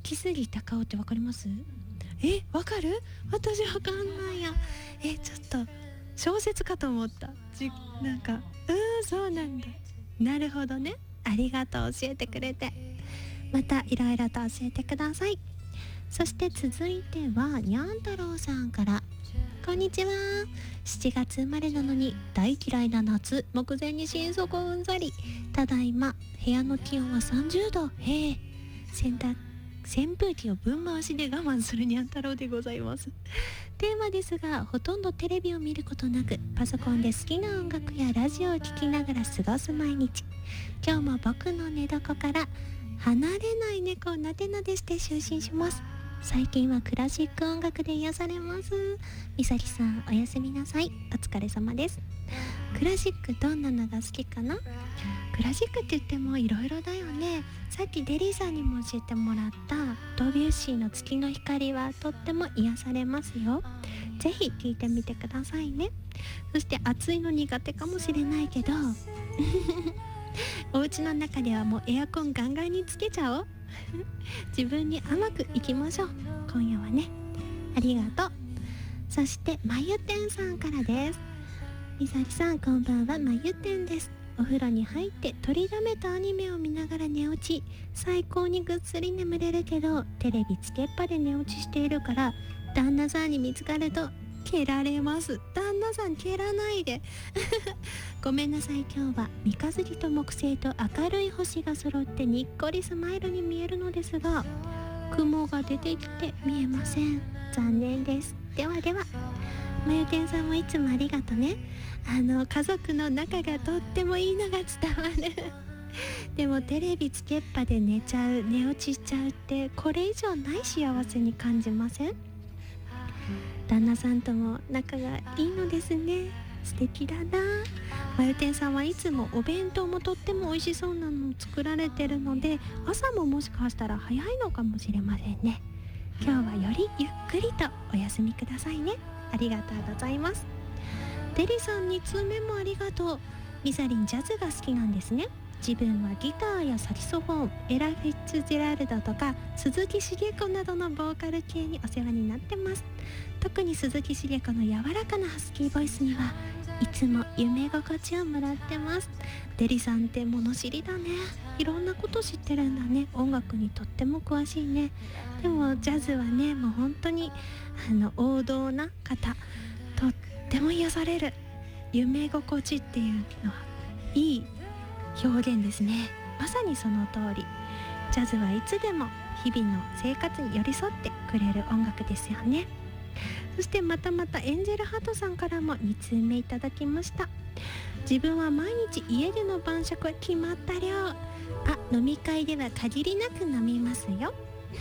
木杉隆夫ってわかります？わかる？私わかんないや。ちょっと小説かと思った。なんかそうなんだ。なるほどね。ありがとう、教えてくれて。またいろいろと教えてください。そして続いてはにゃん太郎さんから、こんにちは。7月生まれなのに大嫌いな夏、目前に心底うんざり。ただいま部屋の気温は30度。扇風機を分回しで我慢するにゃん太郎でございます。テーマですが、ほとんどテレビを見ることなく、パソコンで好きな音楽やラジオを聴きながら過ごす毎日。今日も僕の寝床から離れない猫をなでなでして就寝します。最近はクラシック音楽で癒されます。みさきさん、おやすみなさい。お疲れ様です。クラシックどんなのが好きかな？クラシックって言ってもいろいろだよね。さっきデリーさんにも教えてもらったドビュッシーの月の光はとっても癒されますよ。ぜひ聴いてみてくださいね。そして暑いの苦手かもしれないけどお家の中ではもうエアコンガンガンにつけちゃおう自分に甘くいきましょう。今夜はね。ありがとう。そしてまゆてんさんからです。みさきさん、こんばんは。まゆてんです。お風呂に入って取りだめたアニメを見ながら寝落ち。最高にぐっすり眠れるけど、テレビつけっぱで寝落ちしているから、旦那さんに見つかると蹴られます。旦那さん蹴らないでごめんなさい。今日は三日月と木星と明るい星が揃ってにっこりスマイルに見えるのですが、雲が出てきて見えません。残念です。ではでは。まゆてんさんもいつもありがとね。家族の仲がとってもいいのが伝わるでもテレビつけっぱで寝落ちしちゃうって、これ以上ない幸せに感じません？旦那さんとも仲がいいのですね。素敵だな。まゆてんさんはいつもお弁当もとっても美味しそうなのを作られてるので、朝ももしかしたら早いのかもしれませんね。今日はよりゆっくりとお休みくださいね。ありがとうございます。デリさん2通目もありがとう。みさりんジャズが好きなんですね。自分はギターやサキソフォン、エラ・フィッツジェラルドとか鈴木茂子などのボーカル系にお世話になってます。特に鈴木茂子の柔らかなハスキーボイスにはいつも夢心地をもらってます。デリさんって物知りだね。いろんなこと知ってるんだね。音楽にとっても詳しいね。でもジャズはね、もう本当に王道な方、とっても癒される。夢心地っていうのはいい表現ですね。まさにその通り。ジャズはいつでも日々の生活に寄り添ってくれる音楽ですよね。そしてまたエンジェルハートさんからも2通目いただきました。自分は毎日家での晩酌は決まった量。飲み会では限りなく飲みますよ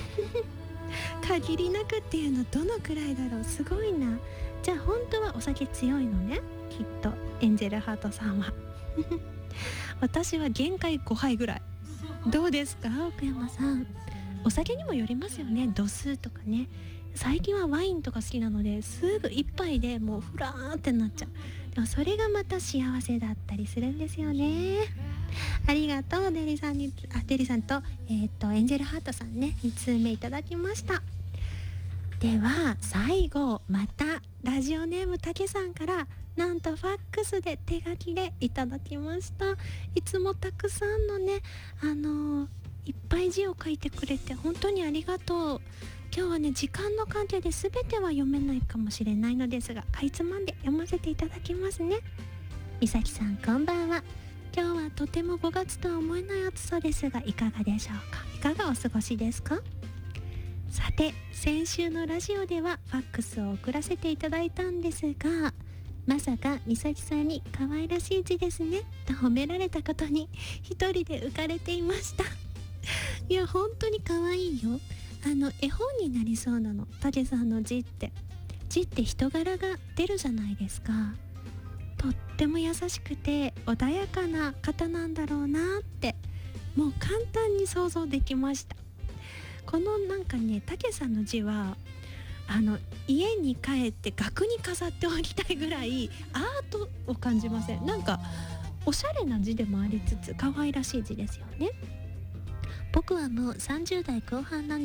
限りなくっていうのどのくらいだろう。すごいな。じゃあ本当はお酒強いのね、きっとエンジェルハートさんは私は限界5杯ぐらい。どうですか奥山さん。お酒にもよりますよね。度数とかね。最近はワインとか好きなのですぐ一杯でもうフラーってなっちゃう。でもそれがまた幸せだったりするんですよね。ありがとうデリさんと、エンジェルハートさんね、2通目いただきました。では最後、またラジオネームたけさんからなんとファックスで手書きでいただきました。いつもたくさんのねいっぱい字を書いてくれて本当にありがとう。今日はね、時間の関係で全ては読めないかもしれないのですが、かいつまんで読ませていただきますね。みさきさん、こんばんは。今日はとても5月とは思えない暑さですが、いかがでしょうか。いかがお過ごしですか。さて、先週のラジオではファックスを送らせていただいたんですが、まさかみさきさんに可愛らしい字ですねと褒められたことに一人で浮かれていましたいや本当に可愛いよ。絵本になりそうなの。たけさんの字って人柄が出るじゃないですか。とっても優しくて穏やかな方なんだろうなって、もう簡単に想像できました。このなんかね、たけさんの字は家に帰って額に飾っておきたいぐらいアートを感じません？なんかおしゃれな字でもありつつ可愛らしい字ですよね。僕はもう30代後半な